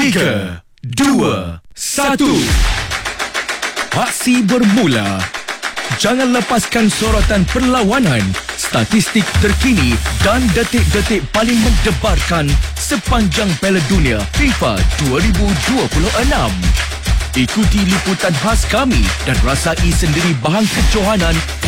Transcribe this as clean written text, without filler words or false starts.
3, 2, 1. Aksi bermula. Jangan lepaskan sorotan perlawanan, statistik terkini dan detik-detik paling mendebarkan sepanjang Piala Dunia FIFA 2026. Ikuti liputan khas kami dan rasai sendiri bahang kejohanan